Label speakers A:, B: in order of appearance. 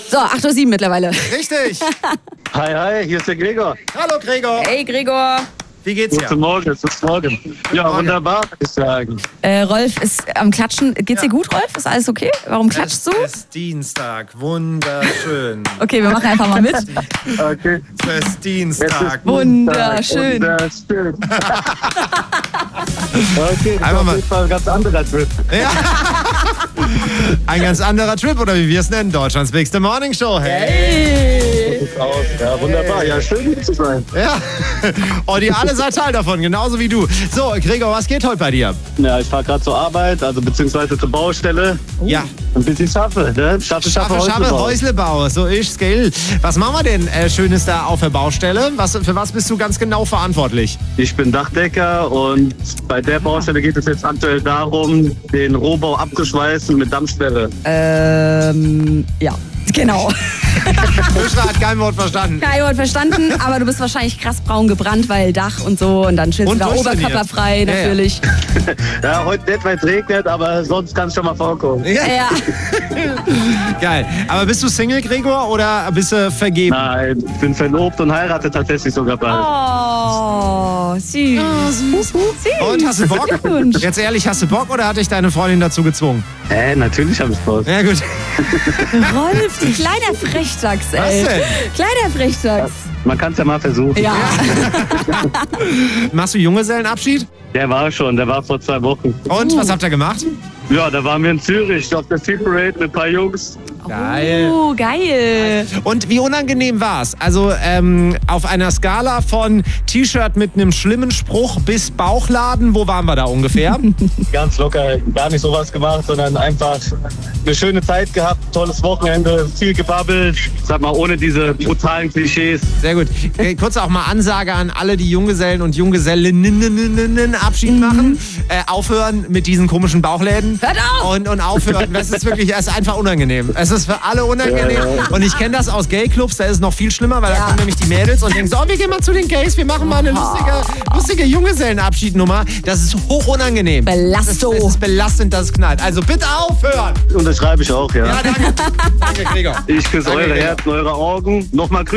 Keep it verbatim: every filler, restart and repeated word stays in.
A: So, acht Uhr sieben mittlerweile.
B: Richtig.
C: Hi, hi, hier ist der Gregor.
B: Hallo Gregor.
A: Hey Gregor.
B: Wie geht's dir?
C: Guten Morgen, es ist morgen. Ja,
B: Morgen.
C: wunderbar, würde ich sagen.
A: Äh, Rolf ist am Klatschen. Geht's dir gut, Rolf? Ist alles okay? Warum klatschst du?
B: Es ist Dienstag, wunderschön.
A: Okay, wir machen einfach mal mit.
C: Okay.
B: Es ist Dienstag.
A: Wunderschön.
C: Wunderschön. Okay, das
B: Einfach
C: ist auf
B: mal-
C: jeden Fall ein ganz anderer Trip.
B: Ja. Ein ganz anderer Trip, oder wie wir es nennen, Deutschlands Bigste Morning Show. Hey.
C: Sieht's aus. Ja, wunderbar. Ja, schön hier zu sein.
B: Ja. Und ihr alle seid Teil davon, genauso wie du. So, Gregor, was geht heute bei dir?
C: Ja, ich fahre gerade zur Arbeit, also beziehungsweise zur Baustelle.
B: Ja.
C: Ein bisschen schaffe, ne? Schaffe, schaffe,
B: Schaffe, schaffe,
C: Häuslebau.
B: Häuslebau, so ist's, gell? Was machen wir denn äh, Schönes da auf der Baustelle? Was, für was bist du ganz genau verantwortlich?
C: Ich bin Dachdecker und bei der Baustelle geht es jetzt aktuell darum, den Rohbau abzuschweißen mit Dampfsperre.
A: Ähm, ja, genau.
B: Büschler hat kein Wort verstanden.
A: Kein Wort verstanden, aber du bist wahrscheinlich krass braun gebrannt, weil Dach und so und dann chillst
B: Und
A: du da
B: durchtrainiert.
A: oberkörperfrei
B: Ja, ja.
A: natürlich.
C: Ja, heute nicht, weil es regnet, aber sonst kann es schon mal vorkommen.
B: Ja.
A: Ja.
B: Geil. Aber bist du Single, Gregor, oder bist du vergeben?
C: Nein, ich bin verlobt und heirate tatsächlich sogar bald.
A: Oh, süß. süß.
B: Und hast du Bock?
A: Glückwunsch.
B: Jetzt ehrlich, hast du Bock oder hat dich deine Freundin dazu gezwungen?
C: Äh, natürlich habe ich Bock.
B: Ja, gut.
A: Rolf, du kleiner Frechdachs, ey.
B: Was denn?
A: Kleiner Frechdachs.
C: Man kann es ja mal versuchen.
A: Ja.
B: Machst du Junggesellenabschied?
C: Der war schon, der war vor zwei Wochen.
B: Und was habt ihr gemacht?
C: Ja, da waren wir in Zürich auf der Sea Parade mit ein paar Jungs.
B: Geil.
A: Oh, geil.
B: Und wie unangenehm war's? Also ähm, auf einer Skala von T-Shirt mit einem schlimmen Spruch bis Bauchladen, wo waren wir da ungefähr?
C: Ganz locker, gar nicht sowas gemacht, sondern einfach eine schöne Zeit gehabt, tolles Wochenende, viel gebabbelt. Sag mal, ohne diese brutalen Klischees.
B: Sehr gut. Äh, kurz auch mal Ansage an alle, die Junggesellen und Junggesellinnen Abschied machen. Äh, aufhören mit diesen komischen Bauchläden.
A: Hört auf!
B: Und, und aufhören. Das ist wirklich, es ist einfach unangenehm. Es ist für alle unangenehm. Und ich kenne das aus Gay-Clubs, da ist es noch viel schlimmer, weil da
A: Ja.
B: kommen nämlich die Mädels und denken so, oh, wir gehen mal zu den Gays, wir machen mal eine lustige, lustige Junggesellenabschiednummer. Das ist hoch unangenehm.
A: Belasto.
B: Es ist belastend, dass es knallt. Also bitte aufhören.
C: Unterschreibe ich auch, ja.
B: Ja, danke. Danke, Gregor.
C: Ich küsse
B: Danke,
C: eure
B: Gregor.
C: Herzen, eure Augen. Nochmal grüßen.